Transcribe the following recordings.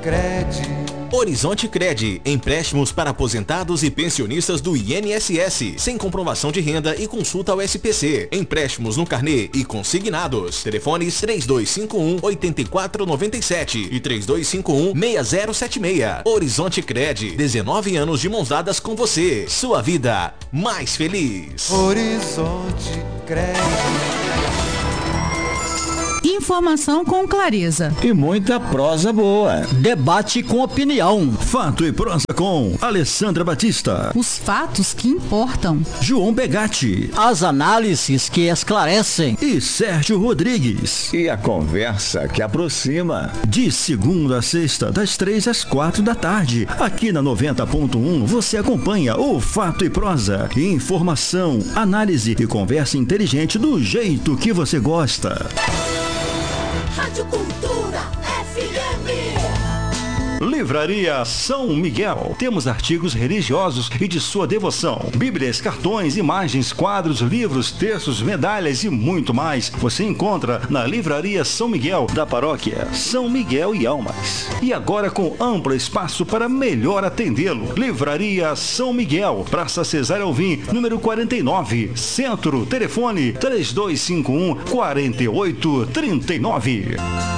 Cred. Horizonte Cred, empréstimos para aposentados e pensionistas do INSS, sem comprovação de renda e consulta ao SPC. Empréstimos no carnê e consignados. Telefones 3251-8497 e 3251-6076. Horizonte Cred, 19 anos de mãos dadas com você. Sua vida mais feliz. Horizonte Cred. Informação com clareza e muita prosa boa. Debate com opinião. Fato e prosa com Alessandra Batista. Os fatos que importam. João Begatti. As análises que esclarecem. E Sérgio Rodrigues. E a conversa que aproxima. De segunda a sexta, das 3 às 4 da tarde. Aqui na 90.1 você acompanha o Fato e Prosa. Informação, análise e conversa inteligente do jeito que você gosta. Rádio Cultura FM. Livraria São Miguel. Temos artigos religiosos e de sua devoção. Bíblias, cartões, imagens, quadros, livros, textos, medalhas e muito mais. Você encontra na Livraria São Miguel, da paróquia São Miguel e Almas. E agora com amplo espaço para melhor atendê-lo. Livraria São Miguel, Praça Cesário Alvim, número 49, Centro. Telefone 3251-4839.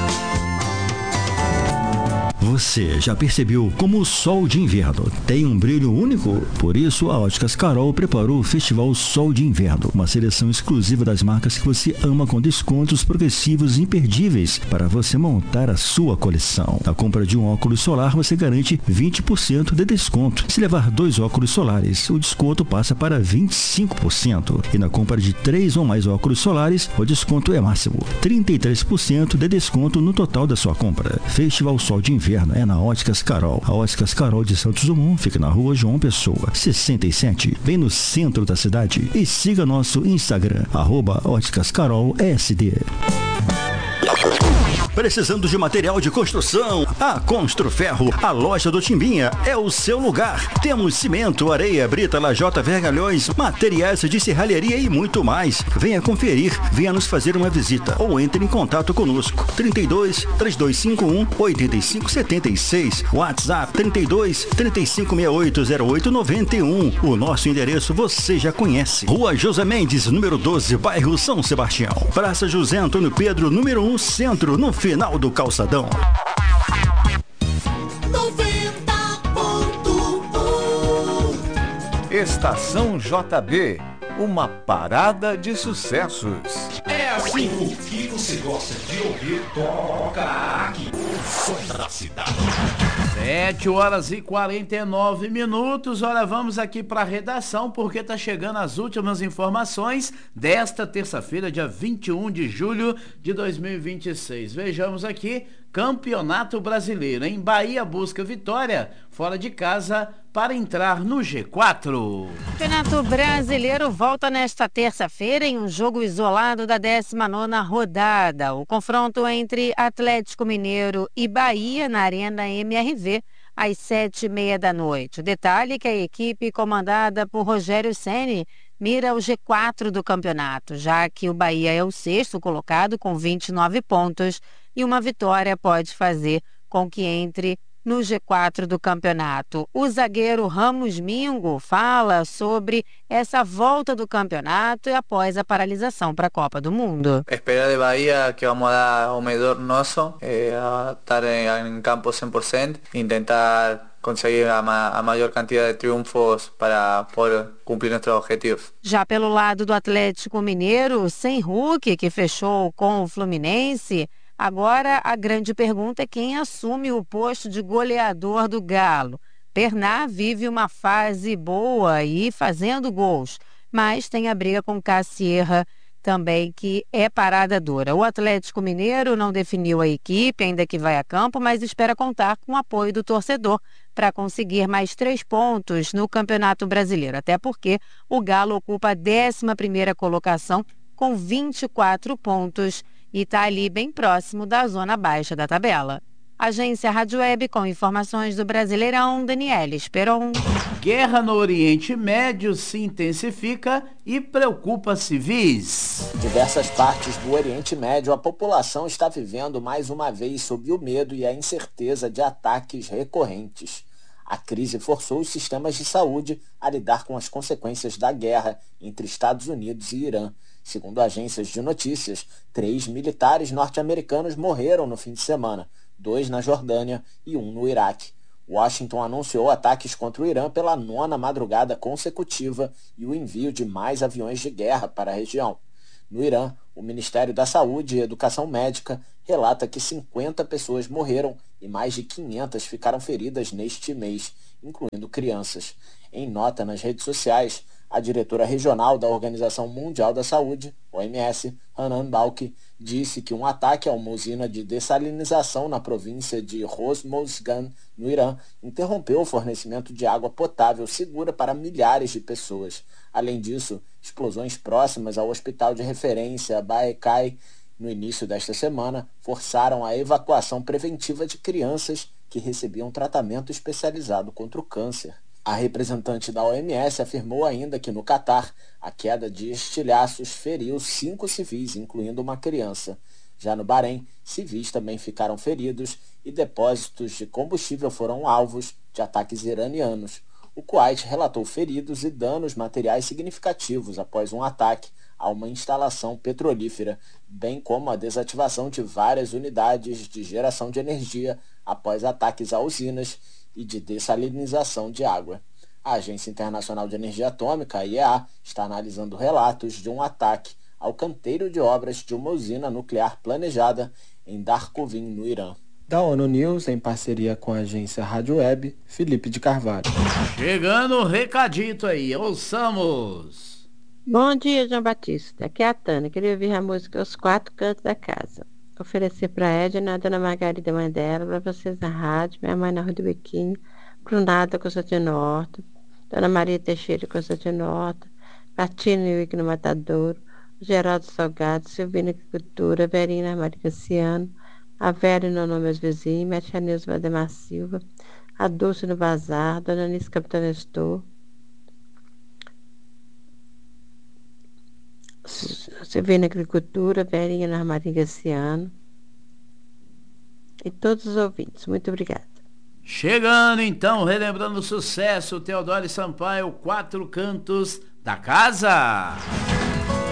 Você já percebeu como o sol de inverno tem um brilho único? Por isso, a Óticas Carol preparou o Festival Sol de Inverno, uma seleção exclusiva das marcas que você ama com descontos progressivos imperdíveis para você montar a sua coleção. Na compra de um óculos solar, você garante 20% de desconto. Se levar 2 óculos solares, o desconto passa para 25%. E na compra de 3 ou mais óculos solares, o desconto é máximo 33% de desconto no total da sua compra. Festival Sol de Inverno é na Óticas Carol. A Óticas Carol de Santos Dumont fica na rua João Pessoa, 67, bem no centro da cidade. E siga nosso Instagram, @óticascarolsd. Precisando de material de construção? A Construferro, a loja do Timbinha, é o seu lugar. Temos cimento, areia, brita, lajota, vergalhões, materiais de serralheria e muito mais. Venha conferir, venha nos fazer uma visita ou entre em contato conosco. 32-3251-8576, WhatsApp 32-3568-0891. O nosso endereço você já conhece. Rua José Mendes, número 12, bairro São Sebastião. Praça José Antônio Pedro, número 1, Centro, no final do calçadão. 90.1 Estação JB, uma parada de sucessos. É assim o que você gosta de ouvir, toca aqui. O som da cidade. 7h49. Olha, vamos aqui para a redação, porque tá chegando as últimas informações desta terça-feira, dia 21 de julho de 2026. Vejamos aqui, Campeonato Brasileiro. Em Bahia busca vitória fora de casa para entrar no G4. O Campeonato Brasileiro volta nesta terça-feira em um jogo isolado da 19ª rodada. O confronto entre Atlético Mineiro e Bahia na Arena MRV às 7h30 da noite. O detalhe é que a equipe comandada por Rogério Ceni mira o G4 do campeonato, já que o Bahia é o 6º colocado com 29 pontos e uma vitória pode fazer com que entre no G4 do campeonato. O zagueiro Ramos Mingo fala sobre essa volta do campeonato e após a paralisação para a Copa do Mundo. Esperar de Bahia que vamos a dar o melhor nosso, a estar em campo 100%, intentar conseguir a maior quantidade de triunfos para poder cumprir nossos objetivos. Já pelo lado do Atlético Mineiro, sem Hulk, que fechou com o Fluminense, agora a grande pergunta é quem assume o posto de goleador do Galo. Bernard vive uma fase boa e fazendo gols, mas tem a briga com Cassierra também, que é parada dura. O Atlético Mineiro não definiu a equipe, ainda que vai a campo, mas espera contar com o apoio do torcedor para conseguir mais 3 pontos no Campeonato Brasileiro, até porque o Galo ocupa a 11ª colocação com 24 pontos e está ali bem próximo da zona baixa da tabela. Agência Rádio Web com informações do Brasileirão, Daniela Esperon. Guerra no Oriente Médio se intensifica e preocupa civis. Em diversas partes do Oriente Médio, a população está vivendo mais uma vez sob o medo e a incerteza de ataques recorrentes. A crise forçou os sistemas de saúde a lidar com as consequências da guerra entre Estados Unidos e Irã. Segundo agências de notícias, 3 militares norte-americanos morreram no fim de semana, 2 na Jordânia e 1 no Iraque. Washington anunciou ataques contra o Irã pela 9ª madrugada consecutiva e o envio de mais aviões de guerra para a região. No Irã, o Ministério da Saúde e Educação Médica relata que 50 pessoas morreram e mais de 500 ficaram feridas neste mês, incluindo crianças. Em nota nas redes sociais, a diretora regional da Organização Mundial da Saúde, OMS, Hanan Balki, disse que um ataque a uma usina de dessalinização na província de Hormozgan, no Irã, interrompeu o fornecimento de água potável segura para milhares de pessoas. Além disso, explosões próximas ao hospital de referência Baekai, no início desta semana, forçaram a evacuação preventiva de crianças que recebiam tratamento especializado contra o câncer. A representante da OMS afirmou ainda que no Catar, a queda de estilhaços feriu 5 civis, incluindo uma criança. Já no Bahrein, civis também ficaram feridos e depósitos de combustível foram alvos de ataques iranianos. O Kuwait relatou feridos e danos materiais significativos após um ataque a uma instalação petrolífera, bem como a desativação de várias unidades de geração de energia após ataques a usinas e de dessalinização de água. A Agência Internacional de Energia Atômica, a IEA, está analisando relatos de um ataque ao canteiro de obras de uma usina nuclear planejada em Darkovin, no Irã. Da ONU News, em parceria com a agência Rádio Web, Felipe de Carvalho. Chegando o recadito aí, ouçamos. Bom dia, João Batista. Aqui é a Tânia. Queria ouvir a música Os Quatro Cantos da Casa. Oferecer para a Edna, a dona Margarida, mãe dela, para vocês na rádio, minha mãe na Rua do Bequinho, Brunada, Constantino Horta, dona Maria Teixeira, Constantino Horta, Patina e Wick no Matadouro, Geraldo Salgado, Silvina Agricultura, Verina Maria Cassiano, a Vera no nome meus vizinhos, minha tia Nilza Valdemar Silva, a Dulce no Bazar, dona Anice Capitão Nestor, Silvina Agricultura, Verinha na Maria Gaciano e todos os ouvintes. Muito obrigada. Chegando então, relembrando o sucesso, Teodoro Sampaio, Quatro Cantos da Casa.